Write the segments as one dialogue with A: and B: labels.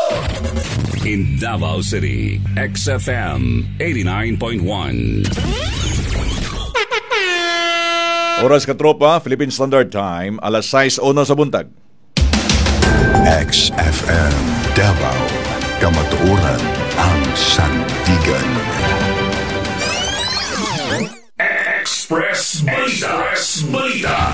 A: In Davao City, XFM 89.1.
B: Oras katropa, Philippine Standard Time, alas 6:01 sa buntag.
C: XFM Davao, kamatuoran ang sandigan.
A: Express Balita.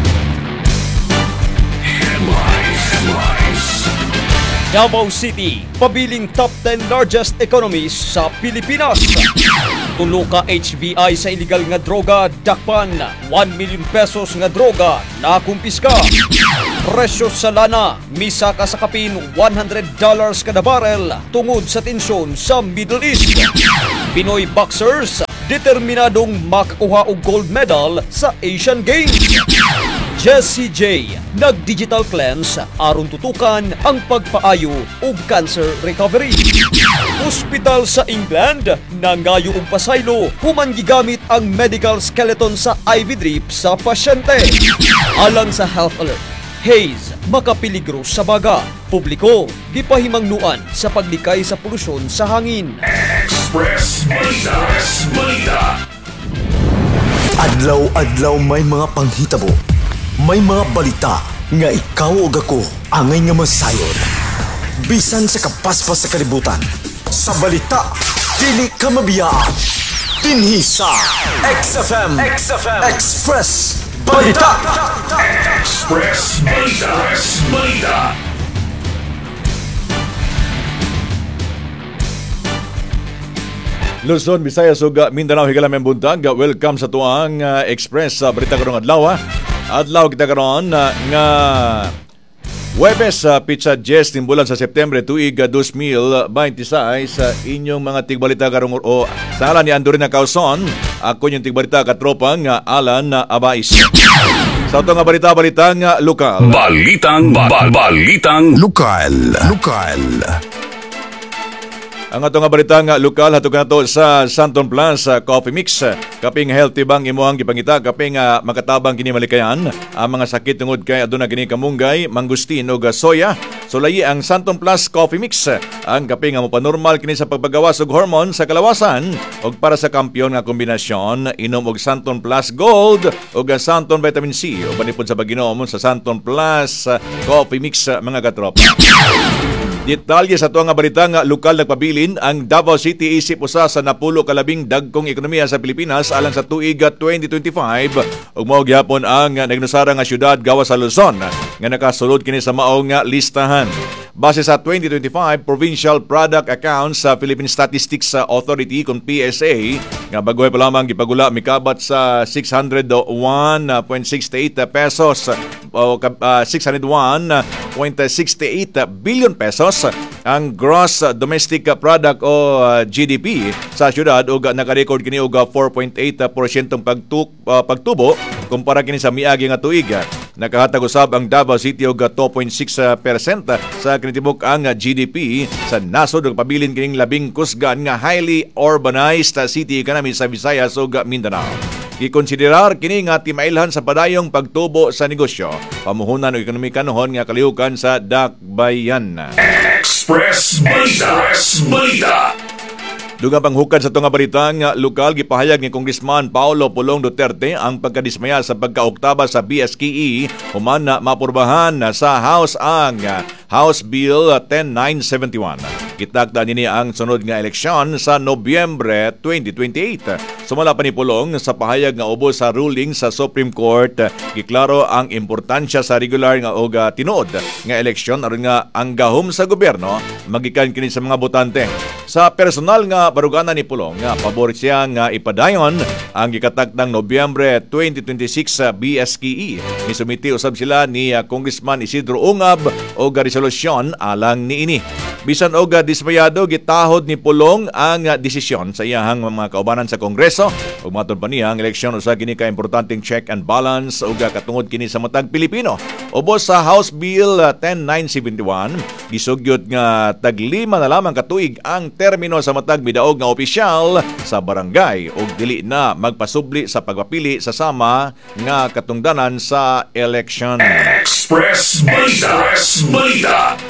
A: Headlines.
D: Davao City, pabiling top 10 largest economies sa Pilipinas. Tulo ka HVI sa illegal nga droga, dakpan. 1 million pesos nga droga, nakumpiska. Presyo sa lana, misa ka sa kapin $100 kada barrel tungod sa tensyon sa Middle East. Pinoy boxers, determinadong makakuha og gold medal sa Asian Games. Jessie J, nag-digital cleanse aron tutukan ang pagpaayo ug cancer recovery. Hospital sa England, nangayo og pasaylo human gigamit ang medical skeleton sa IV drip sa pasyente. Alang sa health alert, haze, makapeligro sa baga. Publiko, gipahimangnuan sa paglikay sa polusyon sa hangin.
A: Express Balita.
E: Adlaw-adlaw may mga panghitabo. May mga balita nga ikaw o ako angay nga masayod. Bisan sa kapaspas sa kalibutan. Sa balita, dili ka mabiyaan. Dinhi sa XFM Express Balita.
A: Express Balita.
B: Luzon, Visayas ug Mindanao higalamang buntag. Welcome sa tuang Express Balita karong adlaw. Adlaw kita karon nga Huwebes pitsa 10 timbulan sa September tuig 2026 inyong mga tigbalita karong sa alan ni Andorina Causon, ako yung tigbalita katropang Alan Abais. Sa ito nga balitang lokal.
A: Balitang
C: Lokal.
B: Ang ato nga balitang lokal hatog nato sa Santon Plus Coffee Mix. Kaping healthy bang imuhang gipangita, kaping makatabang kini malikayan ang mga sakit tungod kay aduna kini kamunggay, mangustin ug soya. Sulayi ang Santon Plus Coffee Mix. Ang kaping mo panormal kini sa pagbagawas og hormone sa kalawasan ug para sa kampyon nga kombinasyon inom og Santon Plus Gold ug Santon Vitamin C o panipod sa pag-inom sa Santon Plus Coffee Mix mga katropa. Detalye sa tuwa nga balitang lokal nagpabilin ang Davao City isip usa sa napulo kalabing dagkong ekonomiya sa Pilipinas alang sa tuig 2025 ug mao gyapon ang nagnusara nga syudad gawas sa Luzon nga nakasulod kini sa maong listahan. Base sa 2025 Provincial Product Accounts sa Philippine Statistics Authority kung PSA nga bagoy pa lamang gipagula mikabat sa 601.68 pesos o 601.68 billion pesos ang gross domestic product o GDP sa syudad ug naka-record kini og 4.8% pagtubo kumpara kini sa miagi nga tuig. Nakahatag usab ang Davao City og 2.6% sa kinitibok ang GDP sa nasod ug pabilin kining labing kusgan nga highly urbanized city economy sa Visayas ug Mindanao. Gikonsiderar kini nga timailhan sa padayong pagtubo sa negosyo, pamuhunan ug ekonomika nohon nga kalihukan sa dakbayan.
A: Express Balita.
B: Dugang panghukad sa tunga balitang lokal, gipahayag ni Congressman Paulo Pulong Duterte ang pagkadismaya sa pagkaoktaba sa BSKE human na mapurbahan sa House ang House Bill 10971. Kitakda nini ang sunod nga eleksyon sa Nobyembre 2028. Sumala pa ni Pulong sa pahayag nga ubos sa ruling sa Supreme Court, giklaro ang importansya sa regular nga og tinuod nga eleksyon aron nga ang gahom sa gobyerno magikan kini sa mga botante. Sa personal nga baruganan ni Pulong nga pabor siya nga ipadayon ang gikatakdang Nobyembre 2026 BSKE. Misumiti usab sila ni Congressman Isidro Ungab og resolusyon alang niini. Bisan og dismayado, gitahod ni Pulong ang desisyon sa iyahang mga kaubanan sa Kongreso ug matod pa niya ang eleksyon usa kini ka importanteng check and balance ug katungod kini sa matag Pilipino. Ubos sa House Bill 10971, gisugyot nga taglima na lamang katuig ang termino sa matag midaog nga opisyal sa barangay ug dili na magpasubli sa pagpapili sa sama nga katungdanan sa election.
A: Express Balita.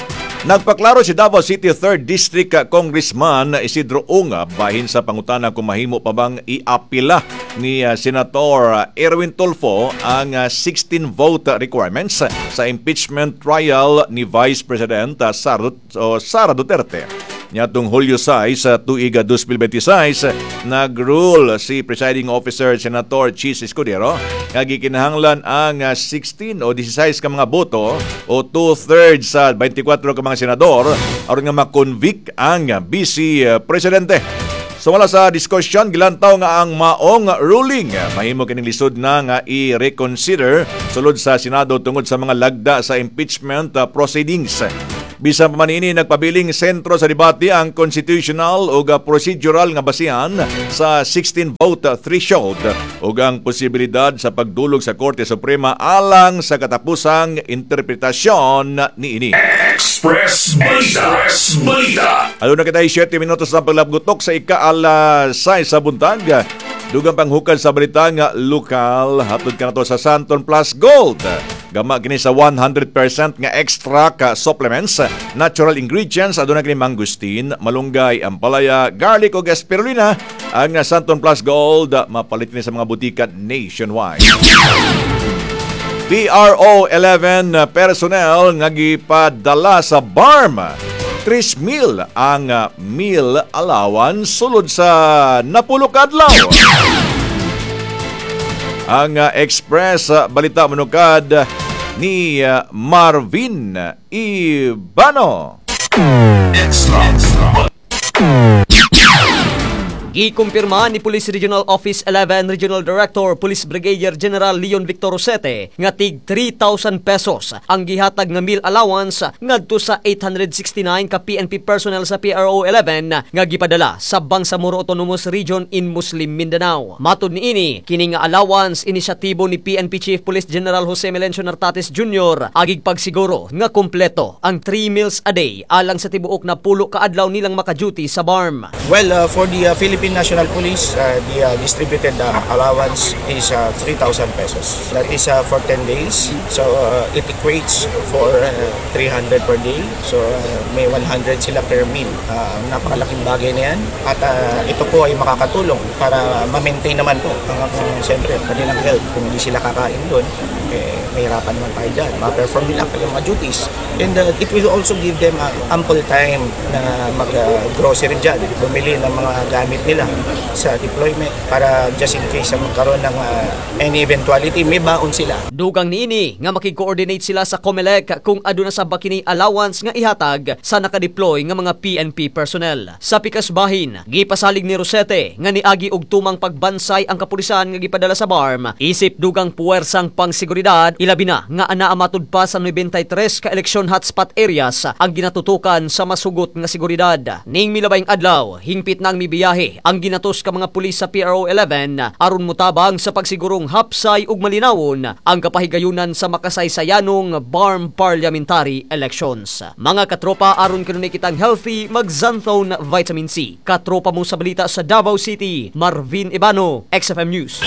B: Nagpaklaro si Davao City 3rd District Congressman Isidro Unga bahin sa pangutana kung mahimo pa bang iapila ni Senator Erwin Tulfo ang 16-vote requirements sa impeachment trial ni Vice President Sara Duterte. Niatong Hulyo 6 sa tuig 2026, nag-rule si Presiding Officer Senator Chis Escudero nga gikinahanglan ang 16 o 16 ka mga boto o 2/3 sa 24 ka mga senador aron nga ma-convict ang Vice Presidente. Sumala sa diskusyon, gilantaw nga ang maong ruling mahimo kining lisod na nga i-reconsider sulod sa Senado tungod sa mga lagda sa impeachment proceedings. Bisan pa man ini nagpabiling sentro sa debate ang constitutional o procedural nga basihan sa 16-vote threshold o ang posibilidad sa pagdulog sa Korte Suprema alang sa katapusang interpretasyon ni ini.
A: Express Balita.
B: Ano na kita 7 minutos na paglabgutok sa ika-6 sa buntag. Dugang panghukad sa balita nga lokal, hatod ka na to sa Santon Plus Gold. Gama kini sa 100% nga extra ka supplements, natural ingredients, aduna kini mangustin, malunggay, ampalaya, garlic o spirulina. Ang Santon Plus Gold mapalit ni sa mga butika nationwide. PRO 11 personnel nga gipadala sa BARM. 3,000 ang meal allowance sulod sa napulok adlaw. Ang Express Balita manukad ni Marvin Ibano.
D: Gikumpirma ni Police Regional Office 11 Regional Director Police Brigadier General Leon Victor Rosete nga tig 3,000 pesos ang gihatag nga meal allowance ngadto sa 869 ka PNP personnel sa PRO 11 nga gipadala sa Bangsamoro Autonomous Region in Muslim Mindanao. Matud niini kini nga allowance inisyatibo ni PNP Chief Police General Jose Melencio Nartates Jr. agig pagsiguro nga kompleto ang 3 meals a day alang sa tibuok na pulo ka adlaw nilang maka-duty sa BARM.
F: Well, for the Philippine National Police, the distributed allowance is 3,000 pesos. That is for 10 days. So it equates for 300 per day. So may 100 sila per meal. Napakalaking bagay na yan. At ito po ay makakatulong para ma-maintain naman po ang siyempre kanilang health. Kung hindi sila kakain doon, mahirapan naman tayo dyan. Ma-perform nila yung mga duties. And it will also give them ample time na mag-grocery dyan. Bumili ng mga gamit nila sa deployment para just in case magkaroon ng any eventuality, may baon sila.
D: Dugang niini nga makig-coordinate sila sa COMELEC kung aduna sa bakini allowance nga ihatag sa nakadeploy nga mga PNP personnel. Sa pikas bahin, gipasalig ni Rosete nga niagi og tumang pagbansay ang kapulisan nga gipadala sa BARM isip dugang puwersang pangseguridad ilabi na nga anaa matud pa sa 93 ka election hotspot areas ang ginatutukan sa masugot nga seguridad. Ning milabayng adlaw, hingpit nang mibiyahe ang ginatos ka mga pulis sa PRO 11 aron mutabang sa pagsigurong hapsay ug malinawon ang kapahigayunan sa makasaysayanong BARM parliamentary elections. Mga katropa, aron kanunay kitang healthy, mag-Xanthone Vitamin C. Katropa mo sa balita sa Davao City, Marvin Ibano, XFM News.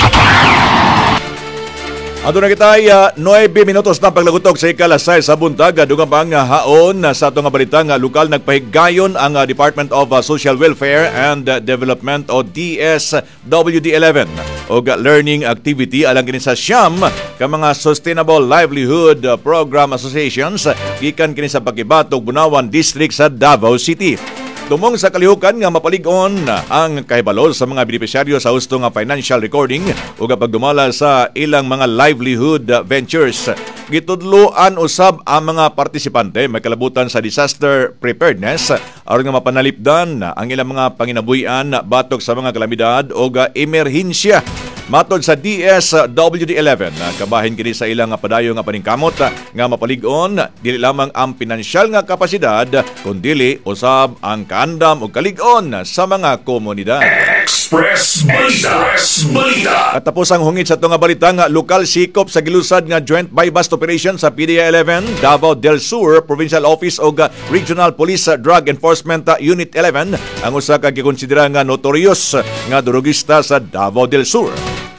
B: Ato na kita ay 9 minutos na paglagutog sa ika-6 sa buntag. Dugang pang haon sa itong balita nga lokal nagpahigayon ang Department of Social Welfare and Development o DSWD-11 o learning activity alang kini sa siyam ka mga Sustainable Livelihood Program Associations gikan kini sa Pakibatog, Bunawan District sa Davao City. Tumong sa kalihukan nga mapalig-on ang kahibalo sa mga benepisyaryo sa husto nga financial recording o pagdumala sa ilang mga livelihood ventures. Gitudloan usab ang mga partisipante may kalabutan sa disaster preparedness aron nga mapanalipdan ang ilang mga panginabuhian batok sa mga kalamidad o emerhensya. Matod sa DSWD-11, kabahin kini sa ilang padayon nga paningkamot nga mapalig-on dili lamang ang pinansyal nga kapasidad kundi usab ang kaandam o kalig-on sa mga komunidad.
A: Express Balita.
B: At tapos ang hungit sa itong balita nga lokal sikop sa gilusad nga Joint Buy-Bust Operation sa PDEA-11, Davao del Sur Provincial Office o Regional Police Drug Enforcement Unit 11 ang usa ka gikonsidera nga notorious nga drogista sa Davao del Sur.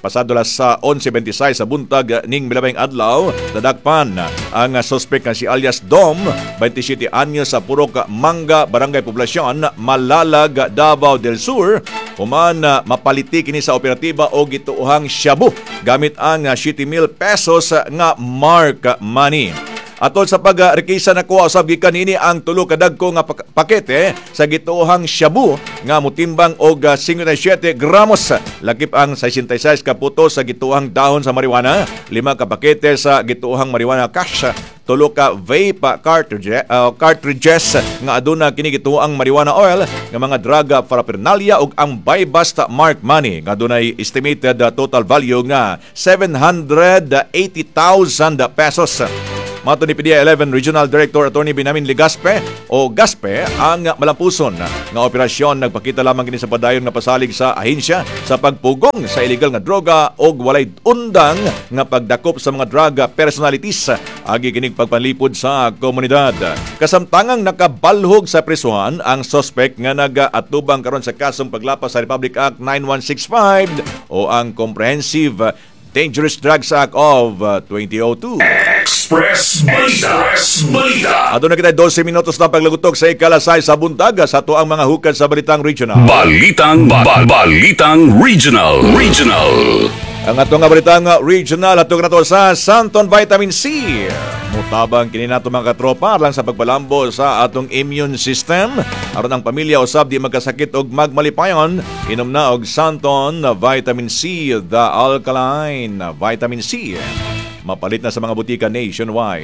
B: Pasado sa 11:26 sa buntag ning milabayng adlaw, nadakpan ang suspect nga si alias Dom, 27 anyos sa Purok Manga, Barangay Poblasyon, Malalag, Davao del Sur. Human mapaliti kini sa operatiba o gituuhang shabu gamit ang 7,000 pesos nga mark money. Atol sa pagrekisa na kuha usab gikan ini ang tulo ka dagko nga pakete sa gituohang shabu nga motimbang og 57 gramos. Lakip ang 66 ka puto sa gituohang dahon sa marijuana, 5 ka pakete sa gituohang marijuana cash, tulo ka vape cartridges nga aduna kini gituohang marijuana oil nga mga drug paraphernalia ug ang buy bust mark money nga adunay estimated total value nga 780,000 pesos. Mato ni PDEA 11 Regional Director Attorney Binamin Legaspe o Gaspe ang malampuson nga operasyon nagpakita lamang kini sa padayon nga pasalig sa ahensya sa pagpugong sa illegal nga droga o walay undang nga pagdakop sa mga drug personalities agi kining pagpanlipod sa komunidad. Kasamtangang nakabalhog sa prisuhan ang suspect nga nag-atubang karon sa kasong paglapas sa Republic Act 9165 o ang Comprehensive Dangerous Drugs Act of 2002.
A: Express Balita.
B: Ato na kita 12 minutos na paglagutok sa ikalasay sa buntag sa tuang mga hukad sa Balitang Regional.
A: Balitang Regional.
B: Ang atong Balitang Regional atong nato sa Santon Vitamin C. Mutabang kini nato mga katropa lang sa pagpalambo sa atong immune system. Aron ang pamilya usab di magkasakit og magmalipayon, inom na og Santon Vitamin C, the alkaline vitamin C. Mapalit na sa mga butika nationwide.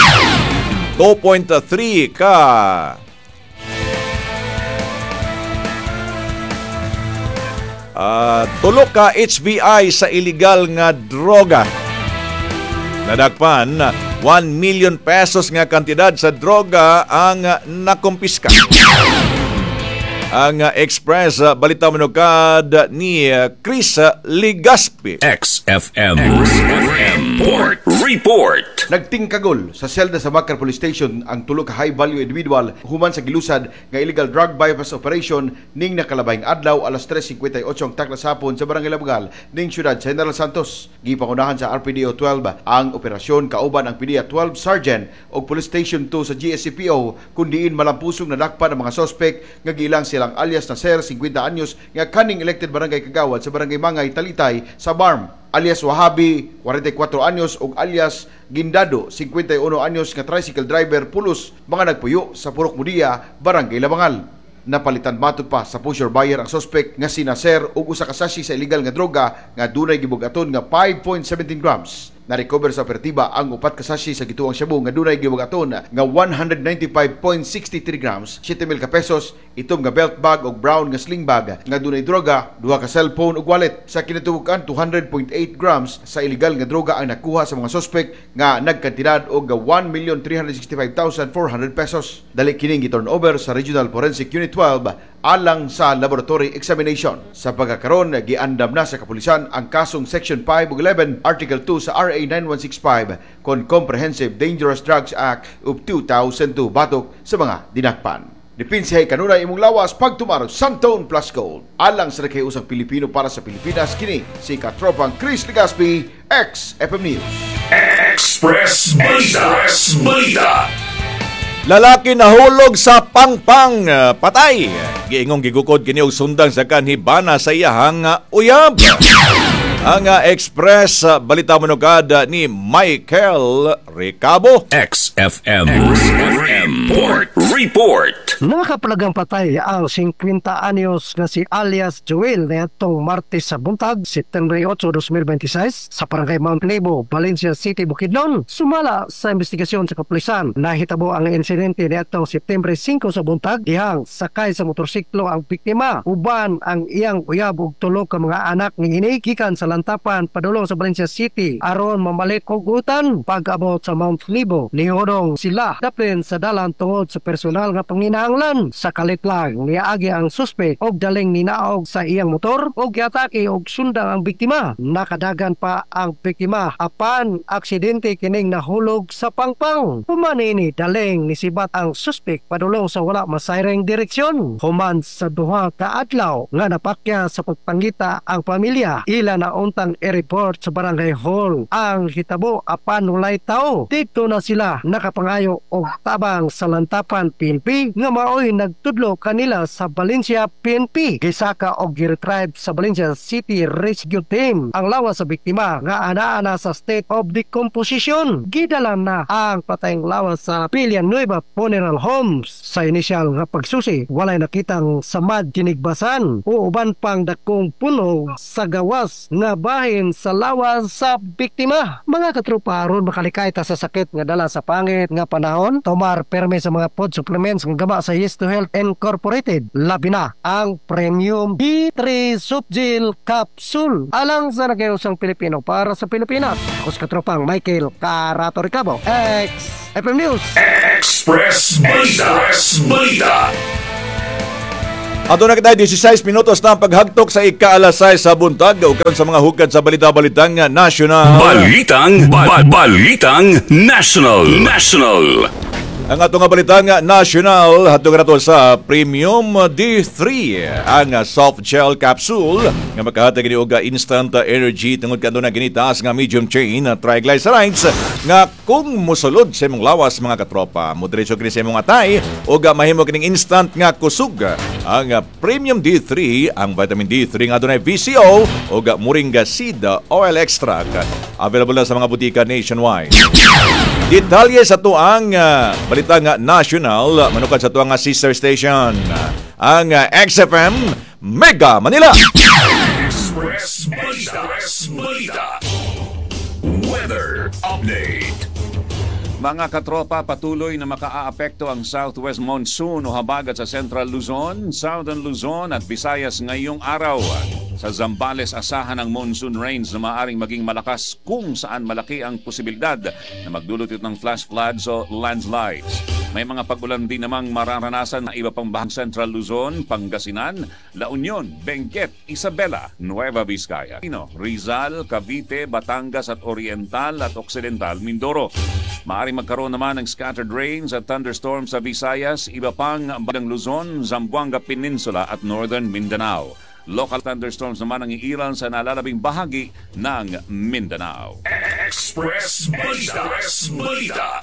B: 2.3 ka tulo ka HBI sa illegal nga droga. Nadakpan 1 million pesos nga kantidad sa droga ang nakumpiska. Ang Express Balita Manukad ni Chris Legaspi.
A: XFM Report.
G: Nagtingkagol sa selda sa Bakar Police Station ang tulo ka high-value individual human sa gilusad nga illegal drug bypass operation ning nakalabayng adlaw alas 3:58 ang taklas hapon sa Barangay Labugal ning siyudad General Santos. Gipangunahan sa RPDO 12 ang operasyon kauban ang PDEA 12 Sergeant o Police Station 2 sa GSCPO kundiin malampusong nadakpan ang mga suspect nga giilang silang alias na Sir 50 anyos nga kaning elected barangay kagawad sa Barangay Mangay, Talitay sa BARM, alias Wahabi 44 anyos ug alias Gindado 51 anyos nga tricycle driver pulos mga nagpuyo sa Purok Mudia, Barangay Labangal. Napalitan matud pa sa pusher buyer ang suspect nga sina Sir ug usa ka sachet sa illegal nga droga nga dunay gibugaton nga 5.17 grams. Na-recover sa operatiba ang upat ka sachet sa gituang shabu nga dunay gibugaton nga 195.63 grams, 7,000 ka pesos, itom nga belt bag ug brown nga sling bag nga dunay droga, duha ka cellphone ug wallet. Sa kinatubukan 200.8 grams sa illegal nga droga ang nakuha sa mga suspect nga nagkantidad og 1,365,400 pesos. Dali kining gi-turn over sa Regional Forensic Unit 12 alang sa laboratory examination. Sa pagkakaroon, giandam na sa kapulisan ang kasong Section 5 ug 11 Article 2 sa RA 9165 kon Comprehensive Dangerous Drugs Act of 2002 batok sa mga dinakpan. Dipinsihay kanunay imong lawas pagtumaro Santon Plus Gold. Alang sa nakayusang Pilipino para sa Pilipinas, kini si katropang Chris Legaspi, XFM News.
A: Express Balita.
B: Lalaki nahulog sa pangpang patay. Giingong gigukod kini og sundang sa kanhibana sa iyahang uyab. Ang Express Balita Manukad ni Michael Recabo.
A: XFM Report.
H: Nakapalagang patay ang 50 anyos na si alias Joel nitong Martes sa buntag, September 8, 2026 sa Barangay Mount Nebo, Valencia City, Bukidnon. Sumala sa investigasyon sa kapulisan, nahitabo ang insidente nitong September 5 sa buntag. Dihang sakay sa motorsiklo ang biktima, uban ang iyang uyab ug tulo ka mga anak ng inigikan sa lantapan padulong sa Valencia City aron mamalit og utan. Pag-abot sa Mount Nebo, nihudong sila daplin sa dalan tungod sa personal nga panginahanglan. Sa kalitlag niagi ang suspek og daling ninaog sa iyang motor og giatake og sundang ang biktima. Nakadagan pa ang biktima apan aksidente kining nahulog sa pangpang. Human ini daling nisibat ang suspek padulong sa wala masayreng direksyon. Human sa duha ka adlaw nga napakya sa pagpangita ang pamilya, ila na untang i-report sa barangay hall ang hitabo apan walay tao. Dito na sila nakapangayo og tabang sa lantapan PNP nga maoy nagtudlo kanila sa Valencia PNP. Gisaka og gi-retrieve sa Valencia City Rescue Team ang lawas sa biktima nga anaa na sa state of decomposition. Gidala na ang patayng lawas sa Villanueva Funeral Homes. Sa inisyal nga pagsusi, walay nakitang samad kinigbasan o uban pang dakong puno sa gawas nga bahin sa lawas sa biktima. Mga katropa, aron makalikay ta sa sakit nga dala sa pangit nga panahon, tomar perme sa mga food supplements nga gaba sa Yes to Health Incorporated. Labi na ang Premium D3 Subgel Capsule. Alang sa nagayosang Pilipino para sa Pilipinas. Kus katropang Michael Carato Ricabo, FM News.
A: Express Balita. Express Balita.
B: Ato na kita 16 minutos na ang paghagtok sa ika-alasay sa buntag o karon sa mga hukad sa balita-balitang national.
A: Balitang national.
B: Ang atong balitang national hatong nato sa Premium D3 ang soft gel capsule nga makahatag ni og instant energy tungod kadto na ginitaas nga medium chain triglycerides nga kung mosulod sa imong lawas mga katropa mo diretso kini sa imong atay o mahimo kining instant nga kusog. Ang Premium D3 ang vitamin D3 nga adunay VCO o moringa seed oil extract available na sa mga butika nationwide. Detalye sa tuang balita nga national manukad sa tuang sister station ang XFM Mega Manila.
A: Express Balita. Weather update.
I: Mga katropa, patuloy na makaaapekto ang southwest monsoon o habagat sa Central Luzon, Southern Luzon at Visayas ngayong araw. Sa Zambales, asahan ang monsoon rains na maaaring maging malakas kung saan malaki ang posibilidad na magdulot ito ng flash floods o landslides. May mga pag-ulan din namang mararanasan na iba pang bahang Central Luzon, Pangasinan, La Union, Benguet, Isabela, Nueva Vizcaya, Rizal, Cavite, Batangas at Oriental at Occidental Mindoro. Maaaring magkaroon naman ng scattered rains at thunderstorms sa Visayas, iba pang bandang Luzon, Zamboanga Peninsula at Northern Mindanao. Local thunderstorms naman ang iilan sa nalalabing bahagi ng Mindanao.
A: Express Balita.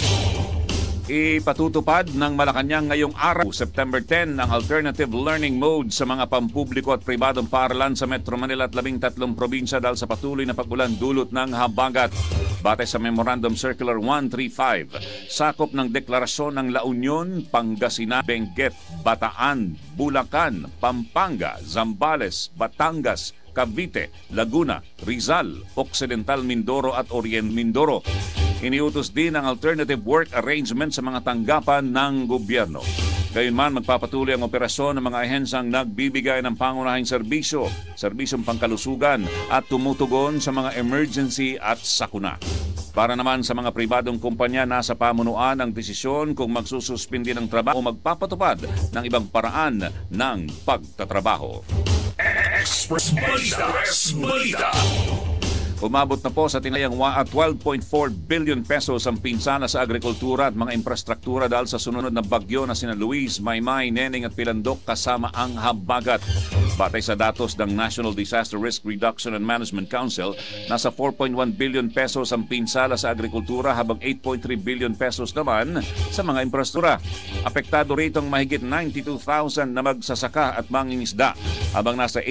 I: Ipatutupad ng Malacanang ngayong araw, September 10, ang alternative learning mode sa mga pampubliko at pribadong paaralan sa Metro Manila at 13 probinsya dahil sa patuloy na pag-ulan dulot ng habagat. Batay sa Memorandum Circular 135, sakop ng deklarasyon ng La Union, Pangasinan, Benguet, Bataan, Bulacan, Pampanga, Zambales, Batangas, Cavite, Laguna, Rizal, Occidental Mindoro at Orient Mindoro. Iniutos din ang alternative work arrangement sa mga tanggapan ng gobyerno. Gayunman, magpapatuloy ang operasyon ng mga ahensang nagbibigay ng pangunahing serbisyong pangkalusugan at tumutugon sa mga emergency at sakuna. Para naman sa mga pribadong kumpanya, nasa pamunuan ang desisyon kung magsususpindi ng trabaho o magpapatupad ng ibang paraan ng pagtatrabaho.
A: Express Balita.
I: Umabot na po sa tinayang 12.4 billion pesos ang pinsala sa agrikultura at mga infrastruktura dahil sa sunod na bagyo na sina Luis, Maymay, Neneng at Pilandok kasama ang habagat. Batay sa datos ng National Disaster Risk Reduction and Management Council, nasa 4.1 billion pesos ang pinsala sa agrikultura habang 8.3 billion pesos naman sa mga infrastruktura. Apektado rito ang mahigit 92,000 na magsasaka at mangingisda habang nasa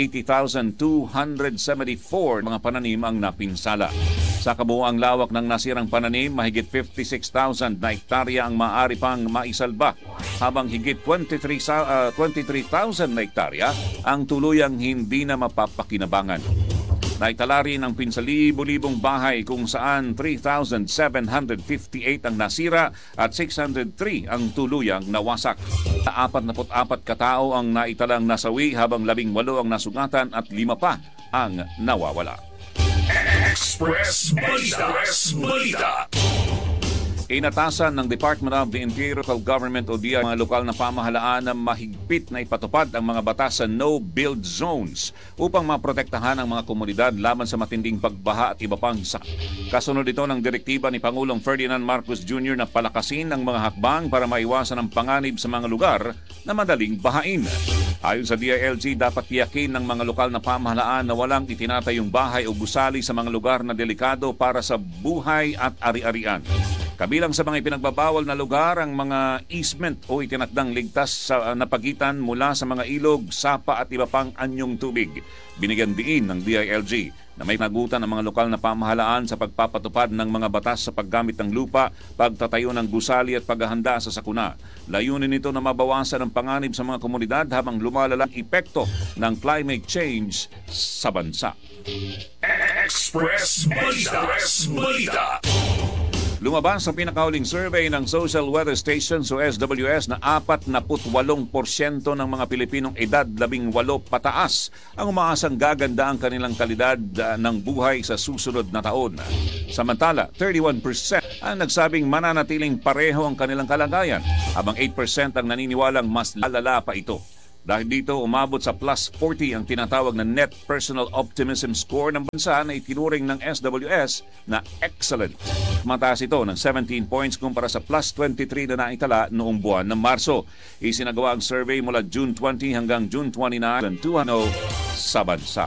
I: 80,274 mga pananim ang pinsala. Sa kabuuang lawak ng nasirang pananim, mahigit 56,000 na hektarya ang maaari pang maisalba, habang higit 23,000 na hektarya ang tuluyang hindi na mapapakinabangan. Naitala rin ang pinsalibo-libong bahay kung saan 3,758 ang nasira at 603 ang tuluyang nawasak. 44 katao ang naitalang nasawi habang 18 ang nasugatan at 5 pa ang nawawala.
A: Express Balita.
I: Inatasan ng Department of the Interior Local Government o DIA mga lokal na pamahalaan na mahigpit na ipatupad ang mga batas sa no-build zones upang maprotektahan ang mga komunidad laban sa matinding pagbaha at iba pang kasunod ito ng direktiba ni Pangulong Ferdinand Marcos Jr. na palakasin ang mga hakbang para maiwasan ang panganib sa mga lugar na madaling bahain. Ayon sa DILG, dapat tiyakin ng mga lokal na pamahalaan na walang itinatayong bahay o gusali sa mga lugar na delikado para sa buhay at ari-arian. Kabilang sa mga ipinagbabawal na lugar ang mga easement o itinakdang ligtas na pagitan mula sa mga ilog, sapa at iba pang anyong tubig. Binigyan diin ng DILG na may nagutan ang mga lokal na pamahalaan sa pagpapatupad ng mga batas sa paggamit ng lupa, pagtatayo ng gusali at paghahanda sa sakuna. Layunin nito na mabawasan ang panganib sa mga komunidad habang lumalala ang epekto ng climate change sa bansa.
A: Express Balita.
I: Lumabas sa pinakahuling survey ng Social Weather Stations o SWS na 48% ng mga Pilipinong edad 18 pataas ang umaasang gaganda ang kanilang kalidad ng buhay sa susunod na taon. Samantala, 31% ang nagsabing mananatiling pareho ang kanilang kalagayan, habang 8% ang naniniwalang mas lalala pa ito. Dahil dito, umabot sa plus 40 ang tinatawag na Net Personal Optimism Score ng bansa na itinuring ng SWS na excellent. Mataas ito ng 17 points kumpara sa plus 23 na naitala noong buwan ng Marso. Isinagawa ang survey mula June 20 hanggang June 29 ng 2 sa bansa.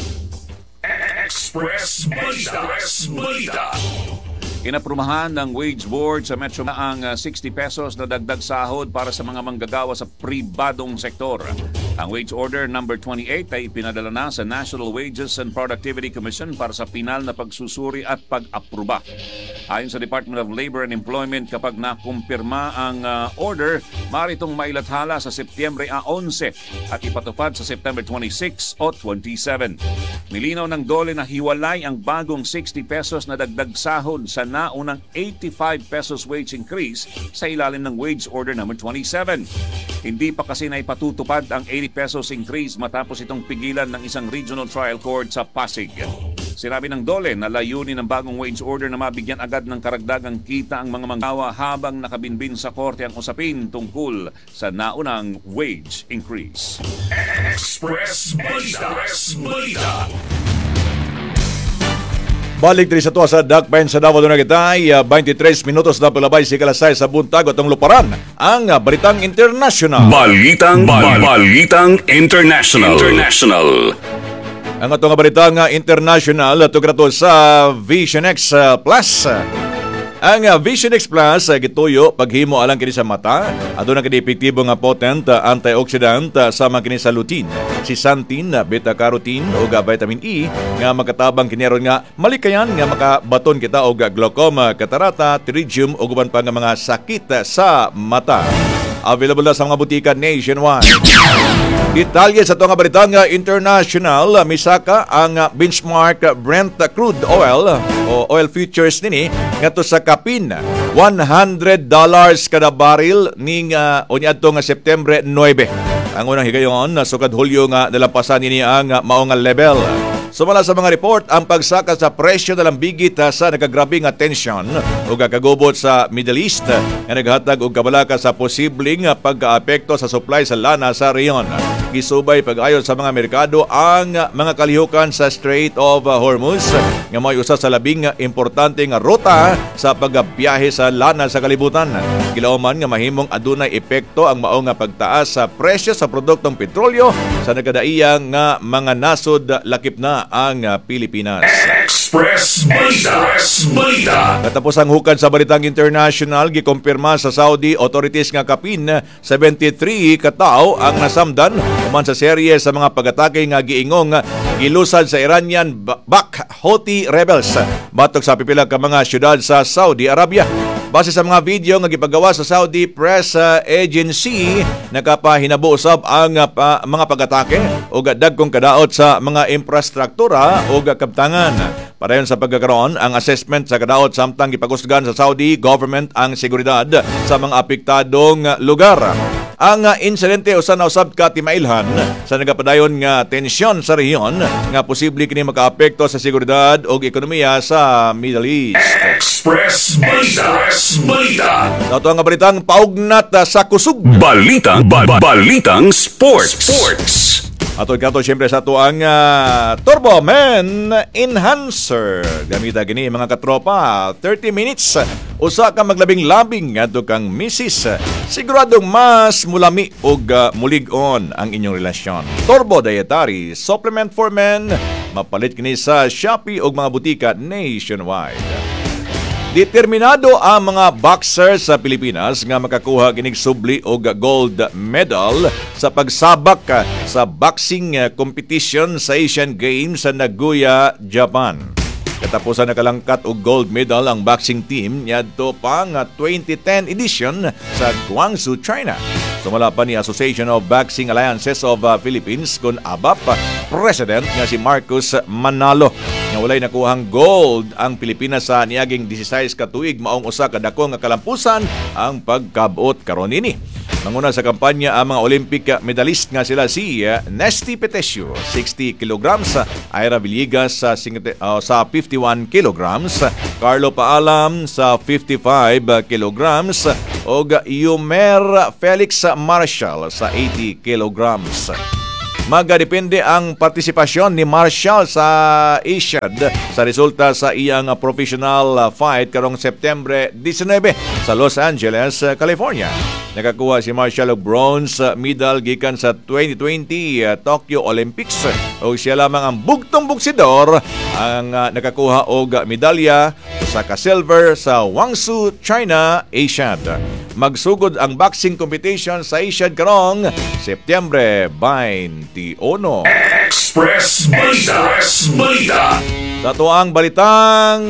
A: Express Balita.
I: Inaprumahan ng Wage Board sa Metro ang 60 pesos na dagdag sahod para sa mga manggagawa sa pribadong sektor. Ang Wage Order number 28 ay ipinadala na sa National Wages and Productivity Commission para sa pinal na pagsusuri at pag-apruba. Ayon sa Department of Labor and Employment, kapag nakumpirma ang order, maaari itong mailathala sa Setyembre 11 at ipatupad sa September 26 o 27. Milinaw ng DOLE na hiwalay ang bagong 60 pesos na dagdag sahod sa naunang 85 pesos wage increase sa ilalim ng Wage Order number 27. Hindi pa kasi naipatutupad ang 80 pesos increase matapos itong pigilan ng isang regional trial court sa Pasig. Sinabi ng DOLE na layunin ng bagong wage order na mabigyan agad ng karagdagang kita ang mga manggawa habang nakabinbin sa korte ang usapin tungkol sa naunang wage increase.
A: Express Balita.
B: Balik diri sa tuwa sa Dakbayan sa Davao na kita ay 23 minutos na palabay si kalasay sa buntag at ang luparan ang Balitang International.
A: Balitang International.
B: Ang atong Balitang International tugrato sa Vision X Plus. Ang Vision X Plus gituyo paghimo alang kini sa mata, aduna kini epektibo nga potent antioxidant sama kini sa lutein, zeaxanthin, beta-carotene ug vitamin E nga makatabang kini ron nga malikayan nga makabaton kita og glaucoma, catarata, pterygium ug uban pa nga mga sakit sa mata. Available na sa mga butika nationwide. Detalye sa itong Balitang International, misaka ang benchmark Brent crude oil o oil futures nini ngadto sa kapin $100 kada baril ning unyadto nga September 9. Ang unang higayon sukad Hulyo nga nalampasan nini ang mao nga level. Sumala sa mga report, ang pagsaka sa presyo na lambigit sa nagagrabe nga tension o kagubot sa Middle East nga naghatag og kabalaka sa posibleng pagkaapekto sa supply sa lana sa reyon. Gisubay pag-ayon sa mga merkado ang mga kalihukan sa Strait of Hormuz nga may usa sa labing importante nga ruta sa pagbiyahe sa lana sa kalibutan. Kilauman nga mahimong adunay epekto ang mao nga pagtaas sa presyo sa produktong petrolyo sa nagkadaiyang nga mga nasod lakip na ang Pilipinas.
A: Express Balita.
B: Katapos ang hukad sa Balitang International, gikumpirma sa Saudi authorities nga kapin 73 katao ang nasamdan human sa serye sa mga pag-atake nga giingong gilusad sa Iranian Houthi rebels batok sa pipila ka mga syudad sa Saudi Arabia. Base sa mga video nga gipagawa sa Saudi Press Agency, nakapahinabu usab ang mga pag-atake o dagkong kadaot sa mga infrastruktura o kabtangan. Padayon sa pagkakaroon, ang assessment sa kadaot samtang gipagusgan sa Saudi government ang seguridad sa mga apektadong lugar. Ang insidente usa na usab ka timailhan sa nagapadayon nga tensyon sa rehiyon nga posible kini makaapekto sa seguridad ug ekonomiya sa Middle East.
A: Express Balita. Express Balita.
B: Dato nga balitang paugnat sa kusog.
A: Balitang Sports.
B: Atod kato siyempre sa ito ang Turbo Man Enhancer. Gamita gini mga katropa, 30 minutes. Usa ka maglabing-labing ato kang misis. Siguradong mas mulami og mulig-on ang inyong relasyon. Turbo Dietary Supplement for Men. Mapalit kini sa Shopee og mga butika nationwide. Determinado ang mga boxers sa Pilipinas nga makakuha kinig subli og gold medal sa pagsabak sa boxing competition sa Asian Games sa Nagoya, Japan. Katapusan nakalangkat og gold medal ang boxing team niadto pang 2010 edition sa Guangzhou, China. Sumala pa ni Association of Boxing Alliances of Philippines kun ABAP President nga si Marcus Manalo. Nga walay nakuhang gold ang Pilipinas sa niaging 16 ka tuig maong usa ka dako nga kalampusan ang pagkabot karon nini. Manguna sa kampanya ang mga Olympic medalist nga sila si Nesty Petesio 60 kilograms, Ira Villegas sa 51 kilograms, Carlo Paalam sa 55 kilograms ug Yumer Felix Marshall sa 80 kilograms. Magadepende ang partisipasyon ni Marshall sa Asiad sa resulta sa iyang professional fight karong September 19 sa Los Angeles, California. Nakakuha si Marshall og bronze medal gikan sa 2020 Tokyo Olympics o siya lamang ang bugtong buksidor ang nakakuha og medalya sa ka-silver sa Guangzhou, China, Asiad. Magsugod ang boxing competition sa Asiad karong September 21.
A: Express Balita.
B: Sa tuang balitang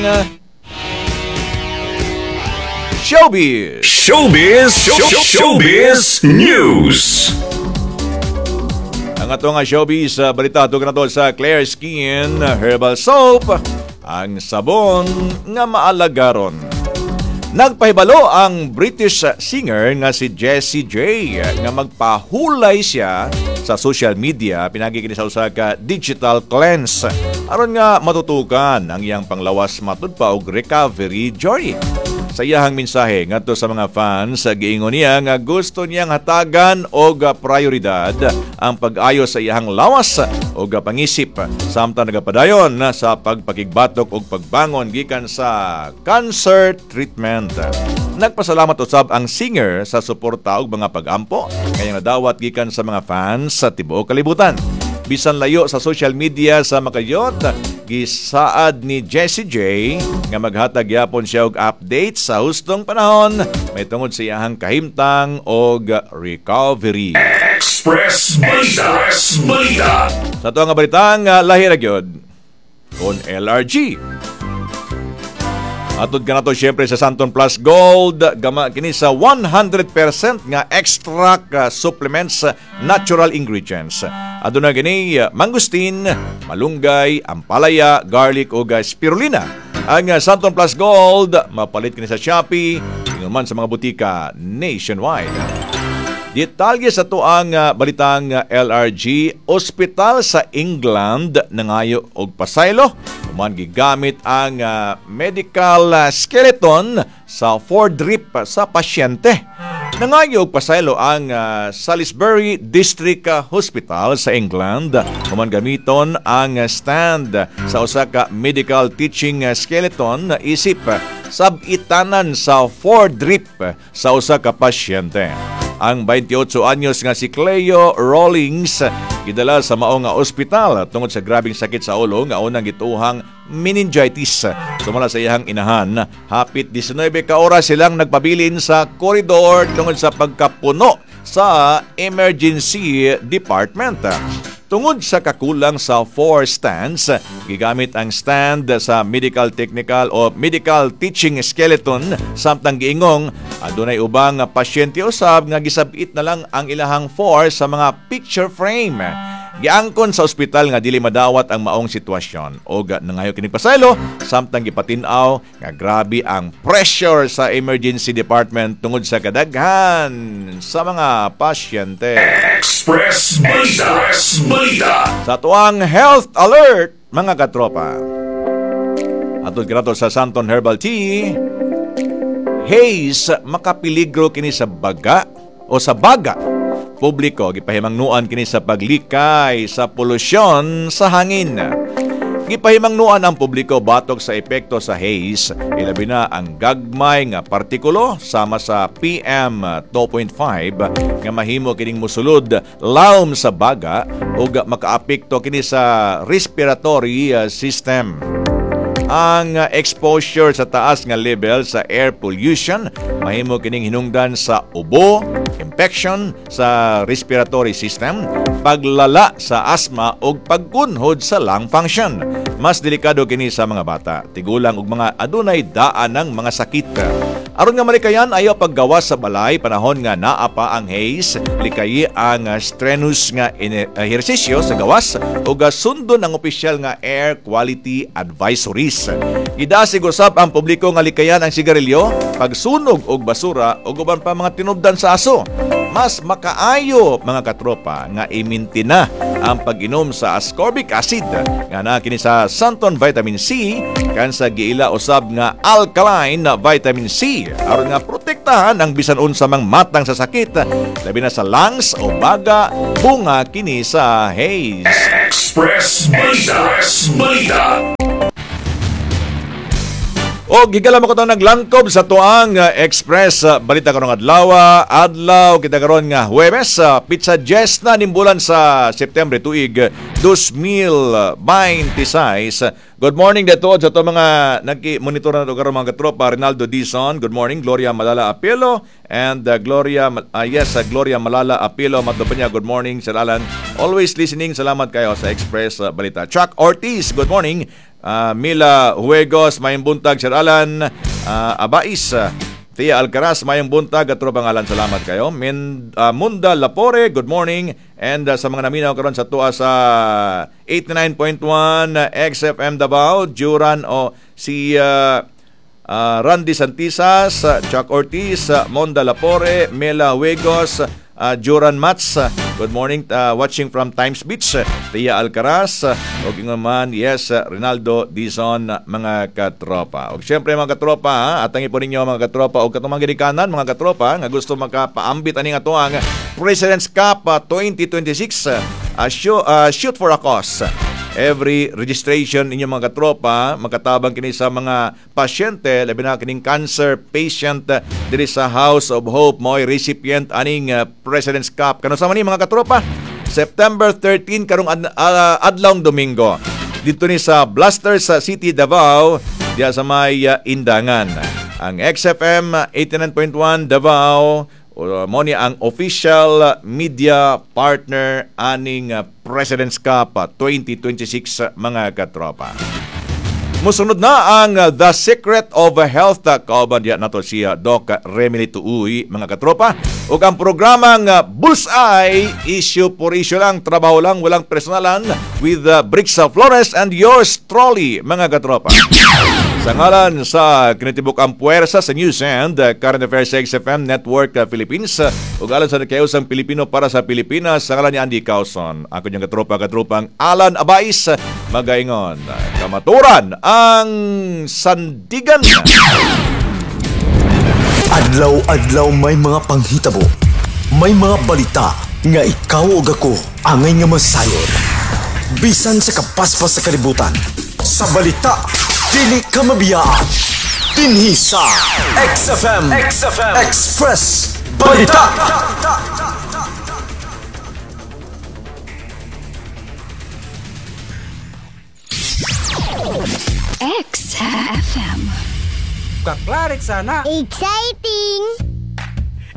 A: Showbiz News.
B: Ang ato nga showbiz balita ito na to sa Clear Skin Herbal Soap, ang sabon nga maalagaron. Nagpahibalo ang British singer nga si Jessie J nga magpahulay siya sa social media pinagi kini sa usa ka digital cleanse aron nga matutukan ang iyang panglawas matud pa og recovery journey. Sa iyahang mensahe ngadto sa mga fans, giingon niya nga gusto niyang hatagan og prioridad ang pag-ayo sa iyahang lawas og pangisip samtang nagapadayon sa pagpakigbatok og pagbangon gikan sa cancer treatment. Nagpasalamat usab ang singer sa suporta og mga pag-ampo kayang nadawat gikan sa mga fans sa tibuok kalibutan. Bisan layo sa social media sa makayot, gisaad ni Jessie J nga maghatag yapon siya og update sa hustong panahon may tungod sa iyahang kahimtang og recovery.
A: Express Balita.
B: Sa ito nga balitang lahi ra gyud on LRG. Atod ka na to siyempre sa Santon Plus Gold, gama kini sa 100% nga extract supplements natural ingredients. Aduna gini mangustin, malunggay, ampalaya, garlic o spirulina. Ang Santon Plus Gold mapalit kini sa Shopee, man sa mga butika nationwide. Detalye sa tuang balitang LRG, ospital sa England nangayo og pasaylo. Human gigamit ang medical skeleton sa foredrip sa pasyente. Nangayo og pasaylo ang Salisbury District Hospital sa England. Human gamiton ang stand sa usa ka medical teaching skeleton isip sabitanan sa foredrip sa usa ka pasyente. Ang 28 anyos nga si Cleo Rawlings gidala sa mao nga ospital tungod sa grabing sakit sa ulo nga unang gituhang meningitis. Sumala sa iyang inahan, hapit 19 ka oras silang nagpabilin sa koridor tungod sa pagkapuno sa emergency department. Tungod sa kakulang sa 4 stands, gigamit ang stand sa medical technical o medical teaching skeleton samtang giingong adunay ubang pasyente usab nga gisabit na lang ang ilahang 4 sa mga picture frame. giangkon sa ospital nga dili madawat ang maong sitwasyon o nangayo kining pasaylo samtang gipatin-aw nga grabe ang pressure sa emergency department tungod sa kadaghan sa mga pasyente.
A: Express Balita. Express Balita.
B: Sa tuwang health alert, mga katropa. Atod kinato sa Santon Herbal Tea, haze makapiligro kini sa baga o sa baga publiko, gipahimangnuan kini sa paglikay sa polusyon sa hangin. Gipahimangnuan ang publiko batok sa epekto sa haze, ilabi na ang gagmay nga partikulo sama sa PM 2.5 nga mahimo kining musulod lawom sa baga ug makaapekto kini sa respiratory system. Ang exposure sa taas nga level sa air pollution mahimo kining hinungdan sa ubo, infection sa respiratory system, paglala sa asthma ug pagkunhod sa lung function. Mas delikado kini sa mga bata, tigulang ug mga adunay daan ng mga sakit. Aron nga malikayan ayaw paggawas sa balay panahon nga naa pa ang haze, likayi ang strenuous nga ehersisyo sa gawas ug sundon ang opisyal nga air quality advisories. Idasig usab ang publiko nga likayan ang sigarilyo, pagsunog og basura ug uban pa mga tinubdan sa aso. Mas makaayo mga katropa nga imintina ang pag-inom sa ascorbic acid nga na kini sa Santon Vitamin C kan sa giila usab nga alkaline na vitamin C aron nga protektahan ang bisan unsa mang matang sa sakit labi na sa lungs o baga bunga kini sa haze.
A: Express Balita. Express Balita.
B: O gigala mo ko itong naglangkob sa tuang Express Balita karong adlaw kita karon nga Huwebes, pizza Jess na nimbulan sa September tuig 2026. Good morning dito sa to mga nagki-monitor na ito karon mga katropa. Rinaldo Dizon, good morning. Gloria Malala Apelo and Gloria Malala Apelo Matopanya, good morning. Salalan, always listening. Salamat kayo sa Express Balita. Chuck Ortiz, good morning. Mila Huegos, mayong buntag, Sir Alan. Abais, Tia Alcaraz, mayong buntag at tropang Alan, salamat kayo. Munda Lapore, good morning. And sa mga naminaw karon sa tuwa sa 89.1 XFM Davao, Juran o si Randy Santisas, Chuck Ortiz, Monda Lapore, Mela Huegos, Joran Mats, good morning, watching from Times Beach, Tia Alcaraz, o naman, yes, Rinaldo Dizon, mga katropa. O siyempre mga katropa, atangin po ninyo mga katropa, o katumang ginikanan mga katropa, nga gusto makapaambit aning ato ang President's Cup 2026, shoot for a cause. Every registration ninyo mga katropa, makatabang kini sa mga pasyente, labi na kining cancer patient diri sa House of Hope, mo'y recipient aning President's Cup. Kano sa man ni mga katropa? September 13 karong adlawng Domingo. Dito ni sa Blasters sa City Davao, diya sa may Indangan. Ang XFM 89.1 Davao, mo ni ang official media partner aning President's Cup 2026 mga katropa. Musunod na ang The Secret of Health. Kauban diya nato siya Doc Remily Tuuy mga katropa. O ang programang Bullseye, issue por issue lang, trabaho lang, walang personalan, with Brixa Flores and yours truly mga katropa. Sa ngalan sa kinitibuk ang puwersa sa News and Current Affairs sa XFM Network Philippines, ug alan sa nakayusang Pilipino para sa Pilipinas, sa ngalan ni Andy Causon, ako niyang katropang Alan Abais, magaingon, kamaturan ang sandigan.
E: Adlaw-adlaw may mga panghitabo, may mga balita nga ikaw ug ako angay nga masayon. Bisan sa kapaspas sa kalibutan, sa balita dili ka mabiyaan. Dinhi sa XFM Express Balita.
J: XFM.
K: Kaklarik sana.
J: Exciting!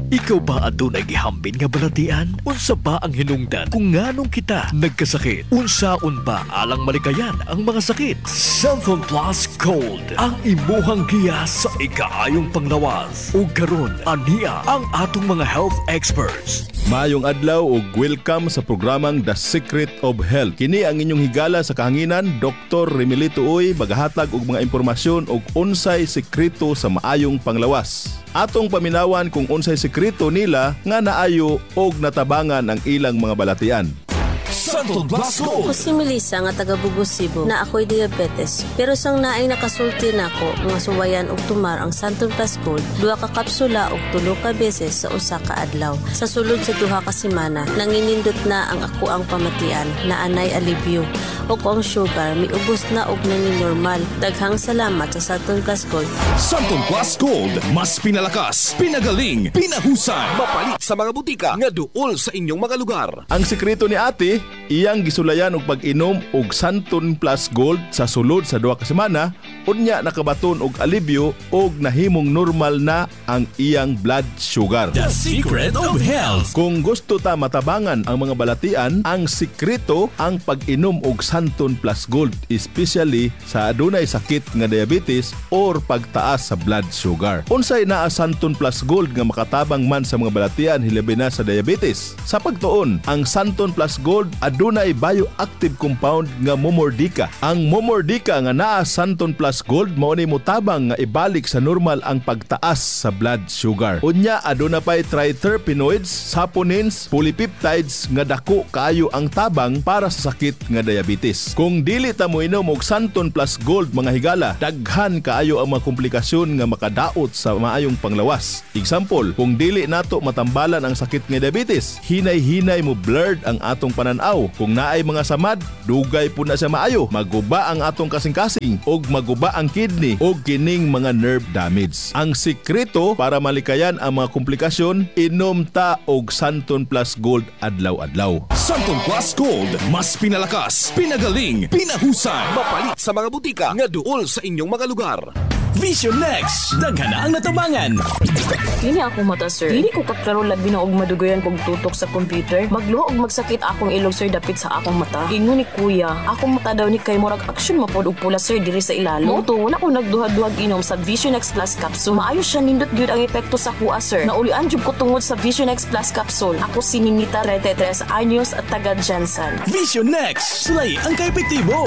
J: Ikaw ba adunay gihambin nga balatian? Unsa ba ang hinungdan kung nganong kita nagkasakit? Unsaon ba alang malikayan ang mga sakit? Santon Plus Gold ang imuhang giya sa ikaayong panglawas. Ug karon aniya ang atong mga health experts.
K: Maayong adlaw ug welcome sa programang The Secret of Health. Kini ang inyong higala sa kahanginan, Dr. Remilito Uy, magahatag og mga impormasyon og unsay sekreto sa maayong panglawas. Atong paminawan kung unsay sekreto nila nga naayo og natabangan ang ilang mga balatian.
J: Santon Plus Gold.
L: Ako si Melissa nga taga Bugos, Cebu na ako'y diabetes. Pero sang naay nakasulti nako nga suwayan og tumar ang Santon Plus Gold, 2 ka kapsula og 3 ka beses sa usa ka adlaw. Sa sulod sa 2 ka semana, nanginindot na ang ako ang pamatian na anay alibyo. O ang sugar miubos na og nangin normal. Daghang salamat sa Santon Plus Gold.
J: Santon Plus Gold, mas pinalakas, pinagaling, pinahusan, mapalit sa mga butika nga duol sa inyong mga lugar.
K: Ang sekreto ni ate, iyang gisulayan og pag-inom og Santon Plus Gold sa sulod sa 2 ka semana, unya nakabaton og alibyo og nahimong normal na ang iyang blood sugar.
J: The Secret of Health.
K: Kung gusto ta matabangan ang mga balatian, ang sekreto ang pag-inom og Santon Plus Gold, especially sa adunay sakit nga diabetes or pagtaas sa blood sugar. Unsay naa Santon Plus Gold nga makatabang man sa mga balatian hilabi na sa diabetes? Sa pagtuon, ang Santon Plus Gold adunay bioactive compound nga momordica. Ang momordica nga naa Santon Plus Gold mao ni motabang nga ibalik sa normal ang pagtaas sa blood sugar. Unya aduna pay triterpenoids, saponins, polypeptides nga dako kaayo ang tabang para sa sakit nga diabetes. Kung dili ta mo inom og Santon Plus Gold mga higala, daghan kaayo ang mga komplikasyon nga makadaot sa maayong panglawas. Example, kung dili nato matambalan ang sakit nga diabetes, hinay-hinay mo blurred ang atong pananaw. Kung naay mga samad, dugay po na sa maayo. Maguba ang atong kasing-kasing og maguba ang kidney og kining mga nerve damage. Ang sikreto para malikayan ang mga komplikasyon, inom ta og Santon Plus Gold adlaw-adlaw.
J: Santon Plus Gold, mas pinalakas, pinagaling, pinahusan, mapalit sa mga butika nga duol sa inyong mga lugar. Vision Next, daghan na ang natabangan.
M: Dili ako mata, sir. Dili ko kaklaro labi na og madugayan kog tutok sa computer. Magluho og magsakit akong ilog, sir, dapit sa akong mata. Ingon ni kuya, akong mata daw ni kay murag action mapod og pula, sir, diri sa ilalim. Moto, wala ko nagduhad-duhag inom sa Vision X Plus Capsule. Maayo siya nindot gyud ang epekto sa kuha, sir. Naulian jud ko tungod sa Vision X Plus Capsule. Ako si Ninita 33 anyos at taga Jansan.
J: Vision Next, sulay ang kaepektibo.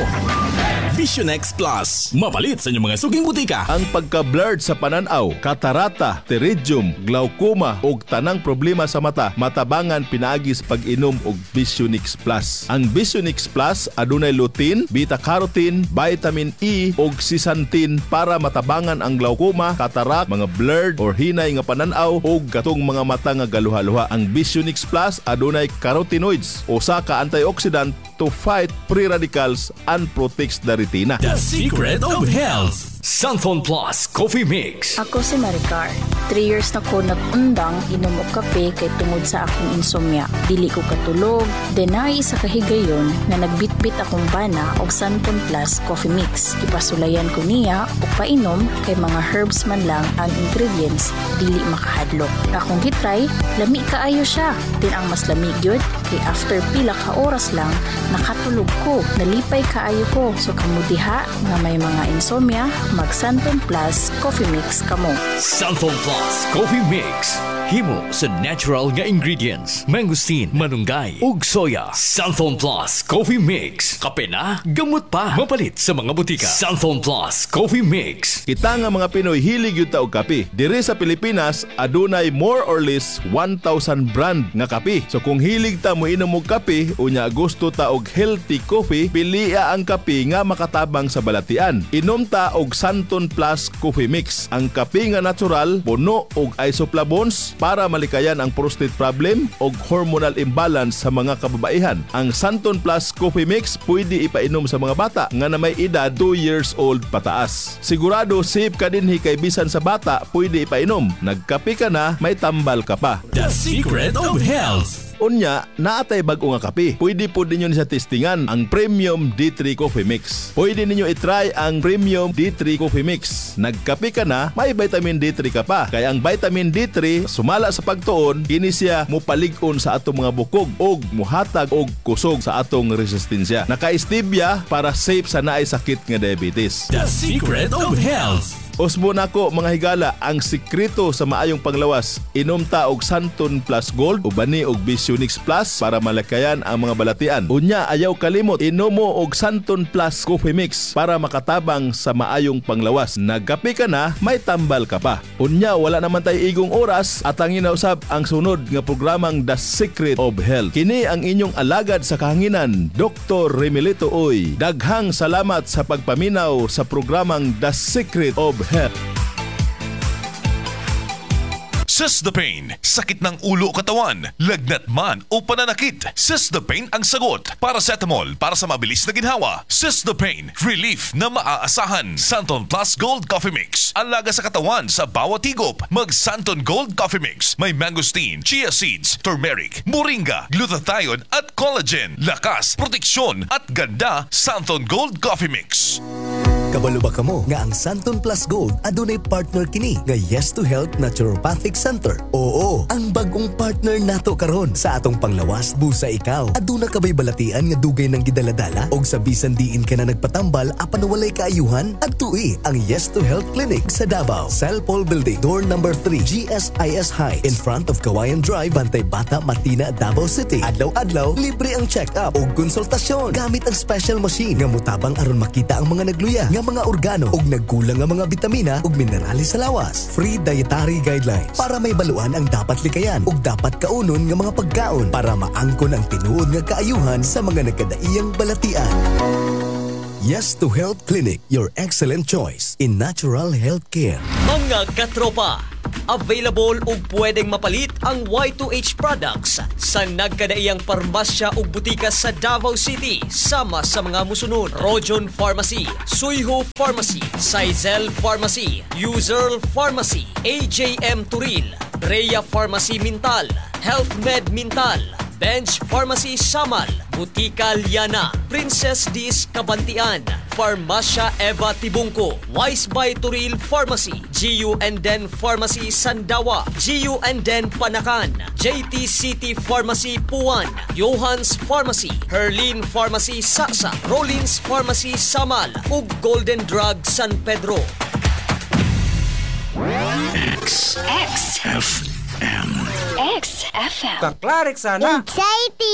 J: Vision X Plus, mapalit sa inyong mga suging butika.
K: Ang pagka-blurred sa pananaw, katarata, pterygium, glaucoma og tanang problema sa mata, matabangan pinaagi sa pag-inom og Vision X Plus. Ang Vision X Plus adunay lutein, beta-carotene, vitamin E og zeaxanthin para matabangan ang glaucoma, katarak, mga blurred or hinay nga pananaw og katong mga mata nga galuha-luha. Ang Vision X Plus adunay carotenoids, usa ka antioxidant to fight free radicals and protects the retina.
J: The Secret of Health. Santon Plus Coffee Mix.
N: Ako si Maricar. 3 years na ko nag-undang inom og kape kay tungod sa akong insomnia. Dili ko katulog. Denay sa kahigayon na nagbitbit akong bana og Santon Plus Coffee Mix. Ipasulayan ko niya og painom kay mga herbs man lang ang ingredients, dili makahadlok. Akong gitry, lami kaayo siya. Din ang mas lamig yun kay after pila ka oras lang nakatulog ko. Nalipay kaayo ko. So kamudiha nga may mga insomnia, mag Santon Plus Coffee Mix kamo.
J: Santon Plus Coffee Mix. Himo sa natural nga ingredients. Mangosteen, manunggay, ug soya. Santon Plus Coffee Mix. Kape na, gamot pa. Mapalit sa mga butika. Santon Plus Coffee Mix.
K: Kita nga mga Pinoy hilig yun ta og kape. Diri sa Pilipinas, adunay more or less 1,000 brand nga kape. So kung hilig ta mo inom og kape, unya gusto ta og healthy coffee, pilia ang kape nga makatabang sa balatian. Inom ta og Santon Plus Coffee Mix. Ang kape nga natural, puno og isoflavones para malikayan ang prostate problem o hormonal imbalance sa mga kababaihan. Ang Santon Plus Coffee Mix pwede ipainom sa mga bata nga na may edad 2 years old pataas. Sigurado safe ka dinhi kay bisan sa bata pwede ipainom. Nagkape ka na, may tambal ka pa.
J: The Secret of Health.
K: Unya, naatay bag-o nga kape. Pwede po ninyo sa testingan ang Premium D3 Coffee Mix. Pwede ninyo itry ang Premium D3 Coffee Mix. Nagkape ka na, may vitamin D3 ka pa. Kaya ang vitamin D3 sumala sa pagtuon, kini siya mupalig-on sa atong mga bukog og muhatag og kusog sa atong resistensya. Naka-stevia para safe sa naay sakit nga diabetes.
A: The secret of health.
K: Osmo nako mga higala, ang sikreto sa maayong panglawas, inom ta og Santon Plus Gold o bani og Visionix Plus para malakayan ang mga balatian. Unya, ayaw kalimot, inom mo og Santon Plus Coffee Mix para makatabang sa maayong panglawas. Nagkape ka na, may tambal ka pa. Unya, wala naman tay igong oras at ang inausab ang sunod nga programang The Secret of Health. Kini ang inyong alagad sa kahanginan, Dr. Remilito Oy. Daghang salamat sa pagpaminaw sa programang The Secret of Health.
A: Cystapane, sakit ng ulo o katawan, lagnat man o pananakit. Cystapane ang sagot. Paracetamol para sa mabilis na ginhawa. Cystapane, relief na maaasahan. Santon Plus Gold Coffee Mix, alaga sa katawan sa bawat higop. Mag Santon Gold Coffee Mix, may mangosteen, chia seeds, turmeric, moringa, glutathione at collagen. Lakas, proteksyon at ganda. Santon Gold Coffee Mix.
O: Kabalo ba kamo nga ang Santon Plus Gold adunay partner kini nga Yes to Health Naturopathic Center? Oo, ang bagong partner nato karon sa atong panglawas busa ikaw. Aduna ka ba'y balatian nga dugay ng gidaladala og sa bisan diin ka na nagpatambal apan walay kaayuhan? Adtui ang Yes to Health Clinic sa Davao, Cell Paul Building, door number 3, GSIS High, in front of Kawayan Drive, Bantay Bata, Matina, Davao City. Adlaw-adlaw libre ang check-up og konsultasyon gamit ang special machine nga mutabang aron makita ang mga nagluya nga mga organo ug nagkulang nga mga bitamina ug minerales sa lawas. Free dietary guidelines para may baluan ang dapat likayan ug dapat kaunon nga mga pagkaon para maangkon ang tinuod nga kaayuhan sa mga nagkadaiyang balatian. Yes to Health Clinic, your excellent choice in natural health care.
D: Mga katropa, available ug pwedeng mapalit ang Y2H products sa nagkadaiyang parmasya ug butika sa Davao City sama sa mga musunod: Rojon Pharmacy, Suyho Pharmacy, Sizel Pharmacy, User Pharmacy, AJM Turil, Rhea Pharmacy Mintal, Health Med Mintal, Bench Pharmacy Samal, Butika Liana, Princess Dis Kabantian, Farmasya Eva Tibungko, Wise by Turil Pharmacy, GU and Den Pharmacy Sandawa, GU and Den Panakan, JT City Pharmacy Puan, Johans Pharmacy, Herlin Pharmacy Saksa, Rollins Pharmacy Samal, ug Golden Drug San Pedro.
A: XFM.
P: XFM.
Q: Kaklarik sana.
P: Anxiety.